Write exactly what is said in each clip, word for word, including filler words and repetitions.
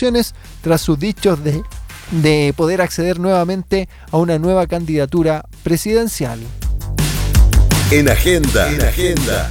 declaraciones tras sus dichos de, de poder acceder nuevamente a una nueva candidatura presidencial. En agenda, en agenda.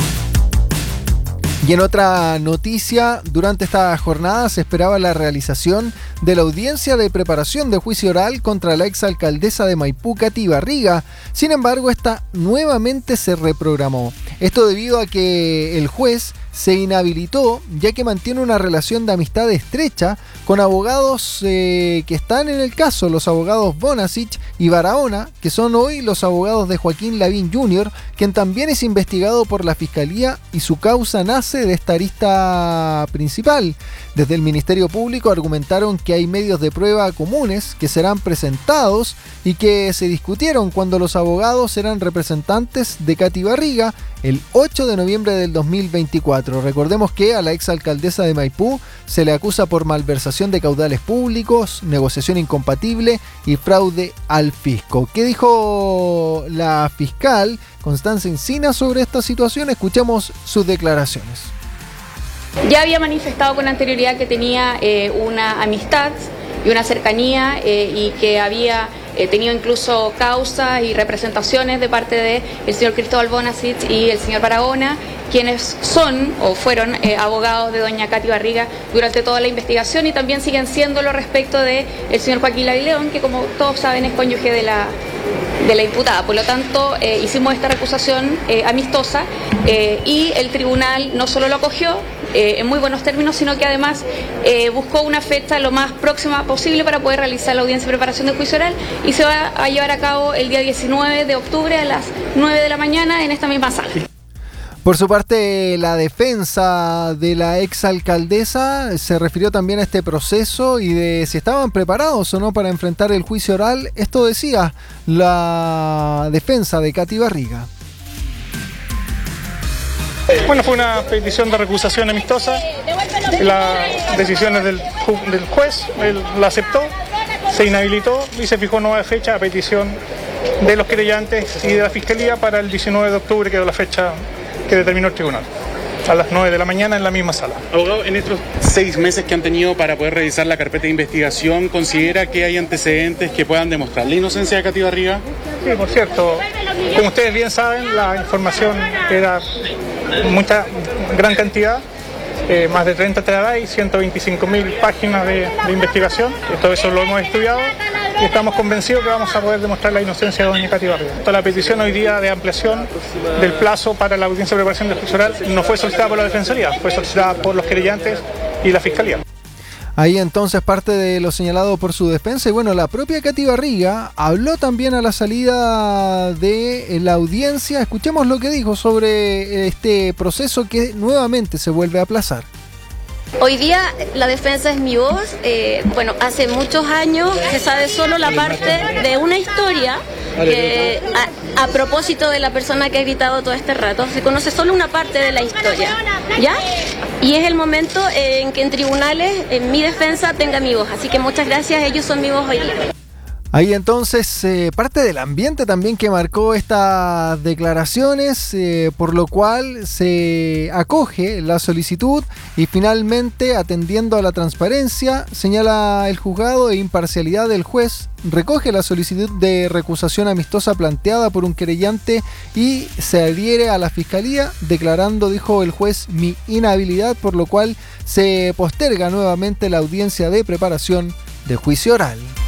Y en otra noticia, durante esta jornada se esperaba la realización de la audiencia de preparación de juicio oral contra la exalcaldesa de Maipú, Katy Barriga. Sin embargo, esta nuevamente se reprogramó. Esto debido a que el juez se inhabilitó, ya que mantiene una relación de amistad estrecha con abogados eh, que están en el caso, los abogados Bonasich y Barahona, que son hoy los abogados de Joaquín Lavín junior, quien también es investigado por la Fiscalía y su causa nace de esta arista principal. Desde el Ministerio Público argumentaron que hay medios de prueba comunes que serán presentados y que se discutieron cuando los abogados eran representantes de Katy Barriga el ocho de noviembre del dos mil veinticuatro. Recordemos que a la exalcaldesa de Maipú se le acusa por malversación de caudales públicos, negociación incompatible y fraude al fisco. ¿Qué dijo la fiscal Constanza Encina sobre esta situación? Escuchemos sus declaraciones. Ya había manifestado con anterioridad que tenía eh, una amistad y una cercanía eh, y que había eh, tenido incluso causas y representaciones de parte del señor Cristóbal Bonasich y el señor Barahona, quienes son o fueron eh, abogados de doña Katy Barriga durante toda la investigación y también siguen siéndolo respecto del señor Joaquín Lavín León, que como todos saben es cónyuge de la, de la imputada. Por lo tanto, eh, hicimos esta recusación eh, amistosa eh, y el tribunal no solo lo acogió eh, en muy buenos términos, sino que además eh, buscó una fecha lo más próxima posible para poder realizar la audiencia de preparación de juicio oral y se va a llevar a cabo el día diecinueve de octubre a las nueve de la mañana en esta misma sala. Por su parte, la defensa de la exalcaldesa se refirió también a este proceso y de si estaban preparados o no para enfrentar el juicio oral. Esto decía la defensa de Katy Barriga. Bueno, fue una petición de recusación amistosa. Las decisiones del, ju- del juez, él la aceptó, se inhabilitó y se fijó nueva fecha a petición de los querellantes y de la Fiscalía para el diecinueve de octubre, que es la fecha que determinó el tribunal, a las nueve de la mañana en la misma sala. Abogado, en estos seis meses que han tenido para poder revisar la carpeta de investigación, ¿considera que hay antecedentes que puedan demostrar la inocencia de Katy Barriga? Sí, por cierto, como ustedes bien saben, la información era mucha, gran cantidad, eh, más de treinta terabytes, ciento veinticinco mil páginas de, de investigación, y todo eso lo hemos estudiado y estamos convencidos que vamos a poder demostrar la inocencia de doña Katy Barriga. La petición hoy día de ampliación del plazo para la audiencia de preparación de juicio oral no fue solicitada por la Defensoría, fue solicitada por los querellantes y la Fiscalía. Ahí entonces parte de lo señalado por su defensa. Y bueno, la propia Katy Barriga habló también a la salida de la audiencia. Escuchemos lo que dijo sobre este proceso que nuevamente se vuelve a aplazar. Hoy día la defensa es mi voz. Eh, bueno, hace muchos años se sabe solo la parte de una historia que a, a propósito de la persona que ha gritado todo este rato, se conoce solo una parte de la historia, ¿ya? Y es el momento en que en tribunales, en mi defensa, tenga mi voz. Así que muchas gracias, ellos son mi voz hoy día. Ahí entonces eh, parte del ambiente también que marcó estas declaraciones, eh, por lo cual se acoge la solicitud y finalmente, atendiendo a la transparencia, señala el juzgado e imparcialidad del juez, recoge la solicitud de recusación amistosa planteada por un querellante y se adhiere a la fiscalía, declarando, dijo el juez, mi inhabilidad, por lo cual se posterga nuevamente la audiencia de preparación de juicio oral.